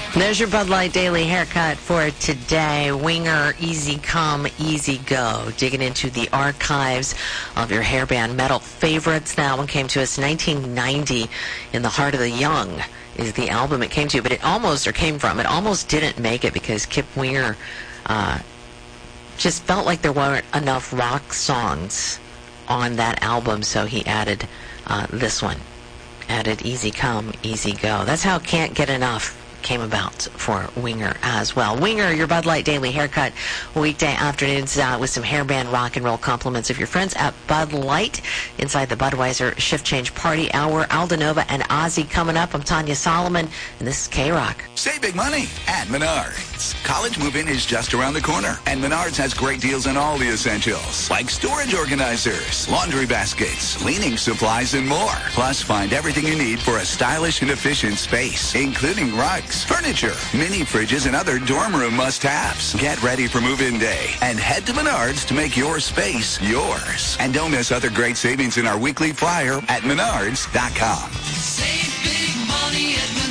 There's your Bud Light Daily Haircut for today. Winger, easy come, easy go. Digging into the archives of your hairband metal favorites. That one came to us 1990. In the Heart of the Young is the album it came to, but it almost didn't make it because Kip Winger just felt like there weren't enough rock songs on that album, so he added this one. Added Easy Come, Easy Go. That's how Can't Get Enough came about for Winger as well. Winger, your Bud Light Daily Haircut, weekday afternoons with some hairband rock and roll compliments of your friends at Bud Light inside the Budweiser Shift Change Party Hour. Aldo Nova and Ozzy coming up. I'm Tanya Solomon, and this is K-Rock. Save big money at Menards. College move-in is just around the corner, and Menards has great deals on all the essentials, like storage organizers, laundry baskets, cleaning supplies, and more. Plus, find everything you need for a stylish and efficient space, including rugs, furniture, mini fridges, and other dorm room must-haves. Get ready for move-in day and head to Menards to make your space yours. And don't miss other great savings in our weekly flyer at Menards.com. Save big money at Menards.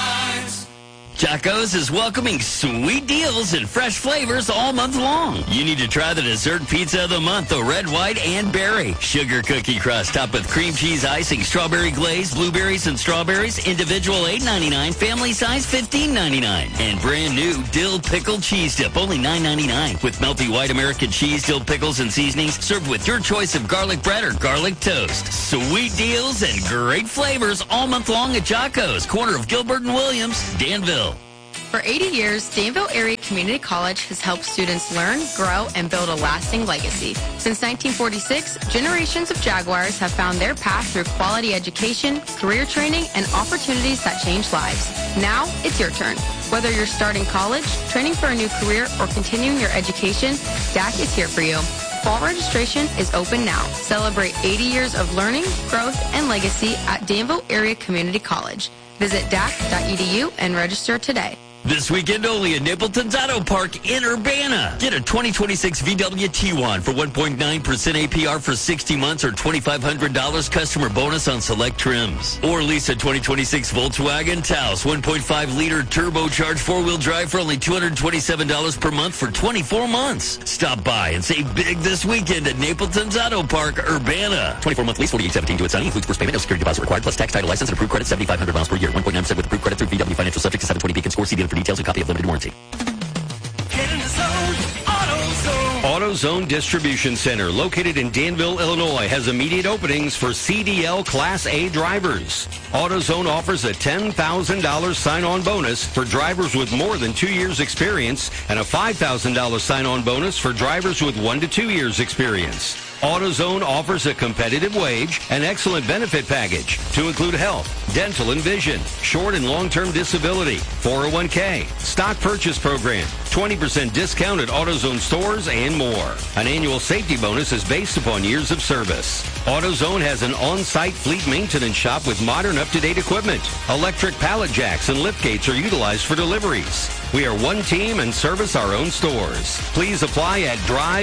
Jocko's is welcoming sweet deals and fresh flavors all month long. You need to try the dessert pizza of the month, the red, white, and berry. Sugar cookie crust topped with cream cheese icing, strawberry glaze, blueberries and strawberries, individual $8.99, family size $15.99. And brand new dill pickled cheese dip, only $9.99. With melty white American cheese, dill pickles, and seasonings, served with your choice of garlic bread or garlic toast. Sweet deals and great flavors all month long at Jocko's, corner of Gilbert and Williams, Danville. For 80 years, Danville Area Community College has helped students learn, grow, and build a lasting legacy. Since 1946, generations of Jaguars have found their path through quality education, career training, and opportunities that change lives. Now, it's your turn. Whether you're starting college, training for a new career, or continuing your education, DAC is here for you. Fall registration is open now. Celebrate 80 years of learning, growth, and legacy at Danville Area Community College. Visit dac.edu and register today. This weekend only at Napleton's Auto Park in Urbana. Get a 2026 VW Tiguan for 1.9% APR for 60 months or $2,500 customer bonus on select trims. Or lease a 2026 Volkswagen Taos 1.5-liter turbocharged four-wheel drive for only $227 per month for 24 months. Stop by and save big this weekend at Napleton's Auto Park, Urbana. 24-month lease, $48.17 to its signing. Includes first payment, no security deposit required, plus tax, title, license, and approved credit, 7,500 miles per year. 1.9% with approved credit through VW Financial, subject to 720 Beacon score. See dealer for details and copy of limited warranty. Get in the zone, AutoZone. AutoZone Distribution Center, located in Danville, Illinois, has immediate openings for CDL Class A drivers. AutoZone offers a $10,000 sign-on bonus for drivers with more than 2 years experience and a $5,000 sign-on bonus for drivers with 1 to 2 years experience. AutoZone offers a competitive wage and excellent benefit package to include health, dental and vision, short and long-term disability, 401k, stock purchase program, 20% discount at AutoZone stores, and more. An annual safety bonus is based upon years of service. AutoZone has an on-site fleet maintenance shop with modern up-to-date equipment. Electric pallet jacks and lift gates are utilized for deliveries. We are one team and service our own stores. Please apply at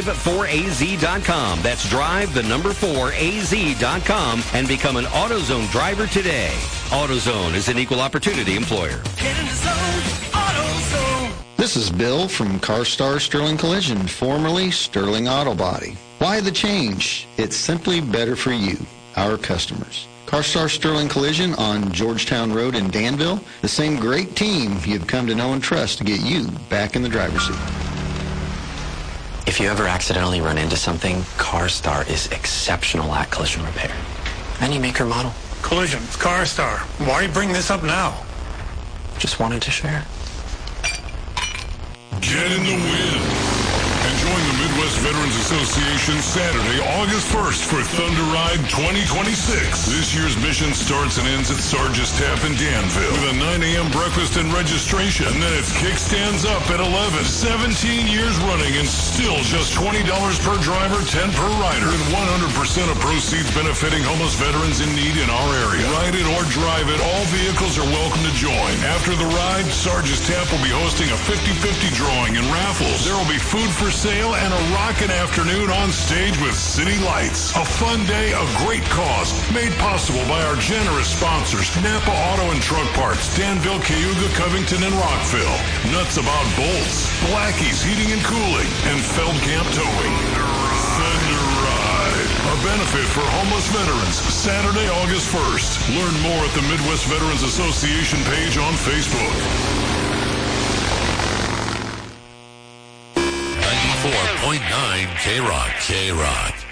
drive4az.com. That's drive4az.com and become an AutoZone driver today. AutoZone is an equal opportunity employer. Get in the zone, AutoZone. This is Bill from CarStar Sterling Collision, formerly Sterling Auto Body. Why the change? It's simply better for you, our customers. CarStar Sterling Collision on Georgetown Road in Danville, the same great team you've come to know and trust to get you back in the driver's seat. If you ever accidentally run into something, CarStar is exceptional at collision repair. Any make or model. Collision, it's CarStar. Why bring this up now? Just wanted to share. Get in the wind and join the Midwest Veterans Association Saturday, August 1st for Thunder Ride 2026. This year's mission starts and ends at Sargis Tap in Danville with a 9 a.m. breakfast and registration. And then it's kickstands up at 11. 17 years running and still just $20 per driver, 10 per rider, with 100% of proceeds benefiting homeless veterans in need in our area. Ride it or drive it, all vehicles are welcome to join. After the ride, Sargis Tap will be hosting a 50-50 drawing and raffles. There will be food for sale sale, and a rockin' afternoon on stage with City Lights. A fun day, a great cause, made possible by our generous sponsors, Napa Auto and Truck Parts, Danville, Cayuga, Covington, and Rockville. Nuts About Bolts, Blackie's Heating and Cooling, and Feldkamp Towing. Thunder Ride, a benefit for homeless veterans, Saturday, August 1st. Learn more at the Midwest Veterans Association page on Facebook. 94.9 K-Rock.